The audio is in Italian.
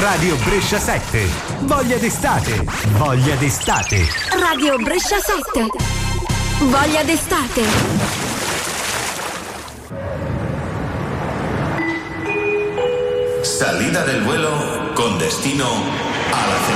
Radio Brescia 7. Voglia d'estate. Voglia d'estate. Radio Brescia 7. Voglia d'estate. Salida del vuelo con destino a la